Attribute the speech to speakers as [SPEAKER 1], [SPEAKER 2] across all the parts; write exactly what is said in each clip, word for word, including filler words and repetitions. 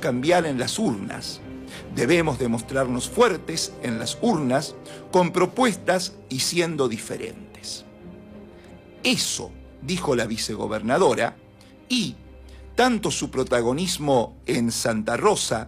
[SPEAKER 1] cambiar en las urnas. Debemos demostrarnos fuertes en las urnas, con propuestas y siendo diferentes. Eso dijo la vicegobernadora, y tanto su protagonismo en Santa Rosa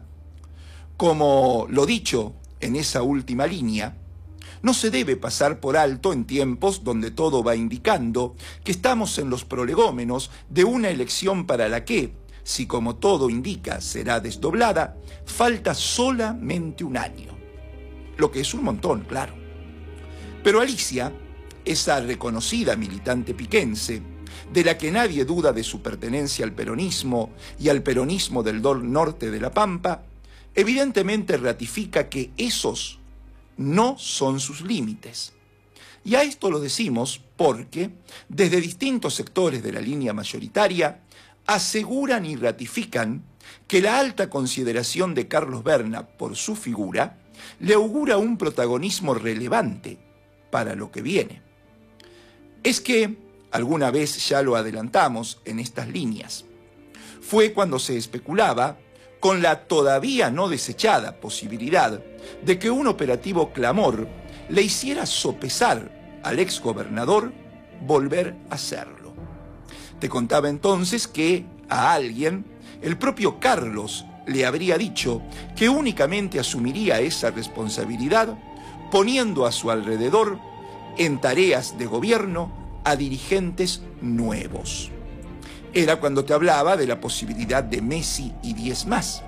[SPEAKER 1] como lo dicho en esa última línea no se debe pasar por alto en tiempos donde todo va indicando que estamos en los prolegómenos de una elección para la que, si como todo indica será desdoblada, falta solamente un año. Lo que es un montón, claro. Pero Alicia, esa reconocida militante piquense, de la que nadie duda de su pertenencia al peronismo y al peronismo del norte de La Pampa, evidentemente ratifica que esos no son sus límites. Y a esto lo decimos porque, desde distintos sectores de la línea mayoritaria, aseguran y ratifican que la alta consideración de Carlos Berna por su figura le augura un protagonismo relevante para lo que viene. Es que, alguna vez ya lo adelantamos en estas líneas, fue cuando se especulaba con la todavía no desechada posibilidad de que un operativo Clamor le hiciera sopesar al exgobernador volver a hacerlo. Te contaba entonces que a alguien, el propio Carlos, le habría dicho que únicamente asumiría esa responsabilidad poniendo a su alrededor en tareas de gobierno a dirigentes nuevos. Era cuando te hablaba de la posibilidad de Messi y diez más.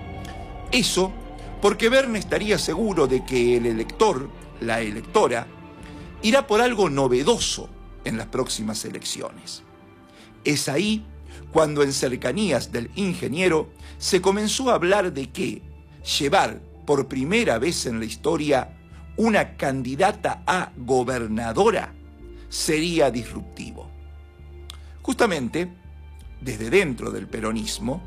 [SPEAKER 1] Eso porque Berna estaría seguro de que el elector, la electora, irá por algo novedoso en las próximas elecciones. Es ahí cuando en cercanías del ingeniero se comenzó a hablar de que llevar por primera vez en la historia una candidata a gobernadora sería disruptivo. Justamente, desde dentro del peronismo,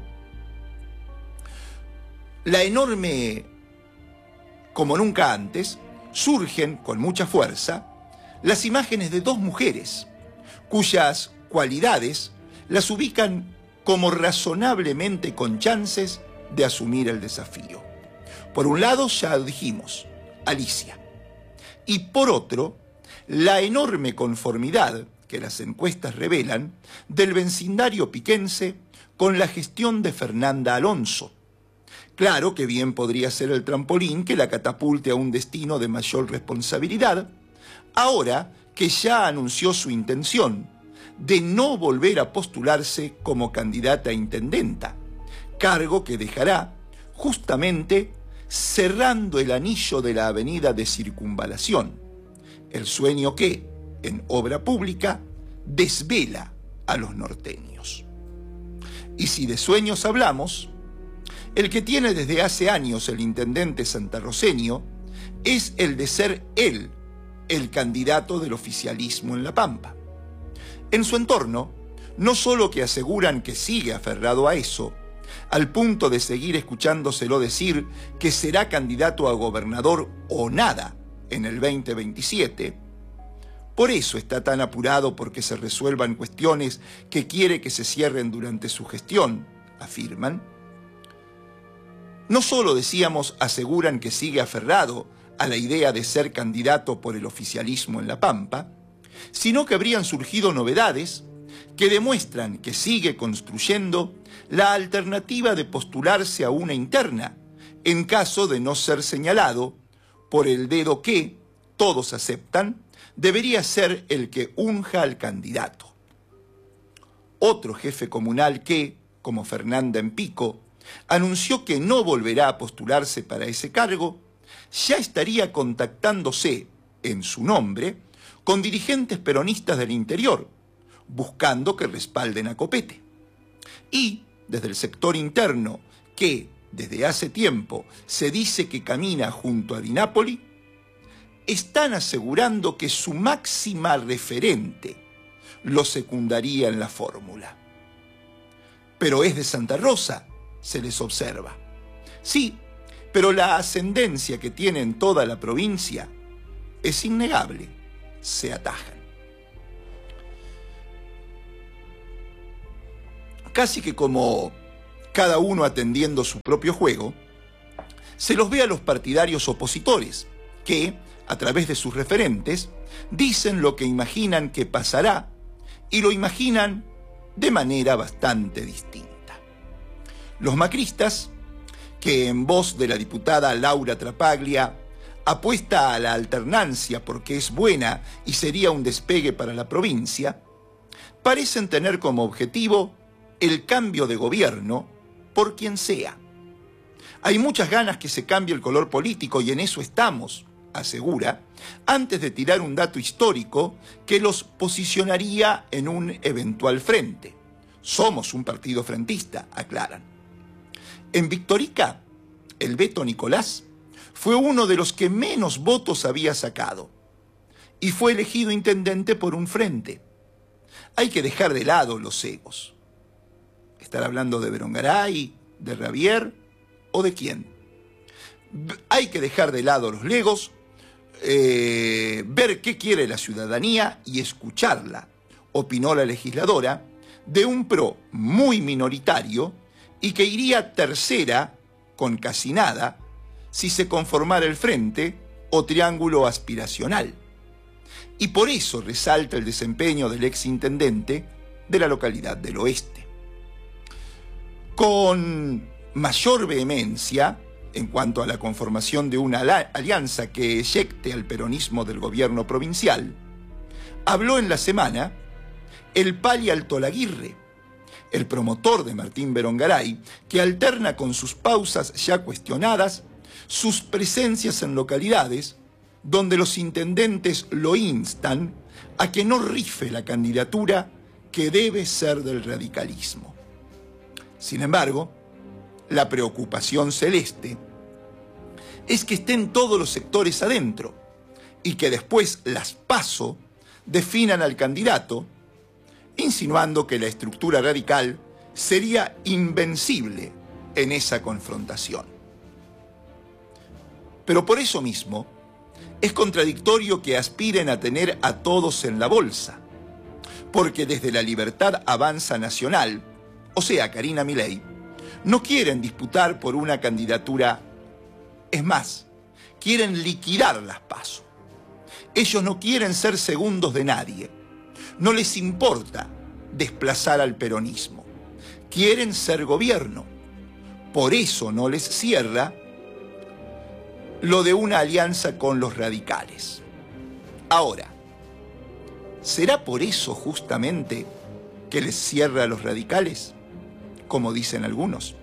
[SPEAKER 1] la enorme, como nunca antes, surgen con mucha fuerza las imágenes de dos mujeres, cuyas cualidades las ubican como razonablemente con chances de asumir el desafío. Por un lado, ya dijimos, Alicia. Y por otro, la enorme conformidad que las encuestas revelan del vecindario piquense con la gestión de Fernanda Alonso. Claro que bien podría ser el trampolín que la catapulte a un destino de mayor responsabilidad, ahora que ya anunció su intención de no volver a postularse como candidata a intendenta, cargo que dejará justamente cerrando el anillo de la avenida de Circunvalación, el sueño que, en obra pública, desvela a los norteños. Y si de sueños hablamos, el que tiene desde hace años el intendente santarroceño es el de ser él el candidato del oficialismo en La Pampa. En su entorno, no solo que aseguran que sigue aferrado a eso, al punto de seguir escuchándoselo decir que será candidato a gobernador o nada en el veinte veintisiete, por eso está tan apurado porque se resuelvan cuestiones que quiere que se cierren durante su gestión, afirman. No solo, decíamos, aseguran que sigue aferrado a la idea de ser candidato por el oficialismo en La Pampa, sino que habrían surgido novedades que demuestran que sigue construyendo la alternativa de postularse a una interna, en caso de no ser señalado por el dedo que, todos aceptan, debería ser el que unja al candidato. Otro jefe comunal que, como Fernanda Empico, anunció que no volverá a postularse para ese cargo, ya estaría contactándose, en su nombre, con dirigentes peronistas del interior, buscando que respalden a Copete. Y, desde el sector interno, que desde hace tiempo se dice que camina junto a Di Napoli, están asegurando que su máxima referente lo secundaría en la fórmula. Pero es de Santa Rosa, se les observa. Sí, pero la ascendencia que tiene en toda la provincia es innegable, se atajan. Casi que como cada uno atendiendo su propio juego, se los ve a los partidarios opositores, que, a través de sus referentes, dicen lo que imaginan que pasará y lo imaginan de manera bastante distinta. Los macristas, que en voz de la diputada Laura Trapaglia apuesta a la alternancia porque es buena y sería un despegue para la provincia, parecen tener como objetivo el cambio de gobierno por quien sea. Hay muchas ganas que se cambie el color político y en eso estamos, asegura, antes de tirar un dato histórico que los posicionaría en un eventual frente. Somos un partido frentista, aclaran. En Victorica, el Beto Nicolás fue uno de los que menos votos había sacado y fue elegido intendente por un frente. Hay que dejar de lado los egos. ¿Estar hablando de Berongaray, de Ravier o de quién? Hay que dejar de lado los legos, eh, ver qué quiere la ciudadanía y escucharla, opinó la legisladora, de un PRO muy minoritario y que iría tercera, con casi nada, si se conformara el frente o triángulo aspiracional. Y por eso resalta el desempeño del exintendente de la localidad del Oeste. Con mayor vehemencia, en cuanto a la conformación de una alianza que eyecte al peronismo del gobierno provincial, habló en la semana el Pali Altolaguirre, el promotor de Martín Berongaray, que alterna con sus pausas ya cuestionadas sus presencias en localidades donde los intendentes lo instan a que no rife la candidatura que debe ser del radicalismo. Sin embargo, la preocupación celeste es que estén todos los sectores adentro y que después las PASO definan al candidato, insinuando que la estructura radical sería invencible en esa confrontación. Pero por eso mismo, es contradictorio que aspiren a tener a todos en la bolsa, porque desde la Libertad Avanza Nacional, o sea, Karina Milei, no quieren disputar por una candidatura. Es más, quieren liquidar las PASO. Ellos no quieren ser segundos de nadie. No les importa desplazar al peronismo. Quieren ser gobierno. Por eso no les cierra lo de una alianza con los radicales. Ahora, ¿será por eso justamente que les cierra a los radicales? Como dicen algunos.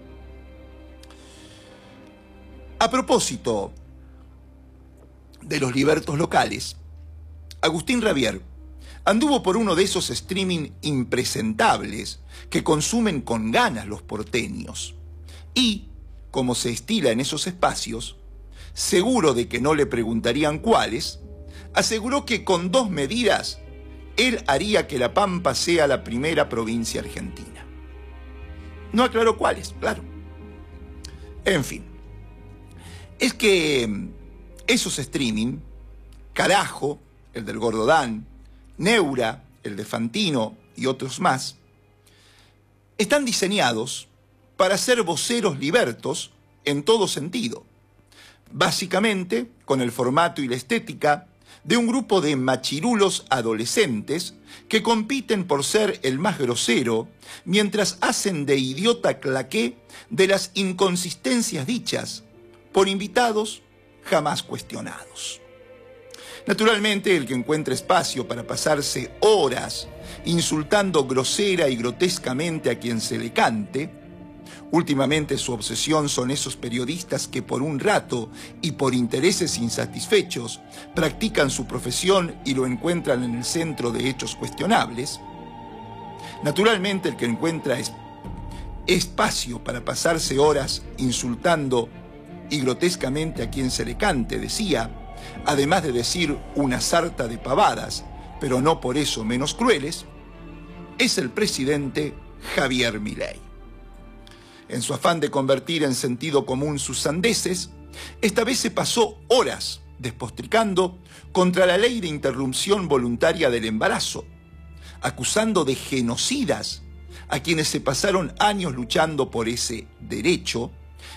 [SPEAKER 1] A propósito de los libertos locales, Agustín Ravier anduvo por uno de esos streaming impresentables que consumen con ganas los porteños y, como se estila en esos espacios, seguro de que no le preguntarían cuáles, aseguró que con dos medidas él haría que La Pampa sea la primera provincia argentina. No aclaró cuáles, claro. En fin, es que esos streaming, Carajo, el del Gordo Dan, Neura, el de Fantino y otros más, están diseñados para ser voceros libertos en todo sentido. Básicamente, con el formato y la estética de un grupo de machirulos adolescentes que compiten por ser el más grosero, mientras hacen de idiota claqué de las inconsistencias dichas por invitados jamás cuestionados. Naturalmente, el que encuentra espacio para pasarse horas insultando grosera y grotescamente a quien se le cante, últimamente su obsesión son esos periodistas que por un rato y por intereses insatisfechos practican su profesión y lo encuentran en el centro de hechos cuestionables. Naturalmente, el que encuentra es espacio para pasarse horas insultando y grotescamente a quien se le cante, decía, además de decir una sarta de pavadas, pero no por eso menos crueles, es el presidente Javier Milei. En su afán de convertir en sentido común sus sandeces, esta vez se pasó horas despotricando contra la ley de interrupción voluntaria del embarazo, acusando de genocidas a quienes se pasaron años luchando por ese derecho,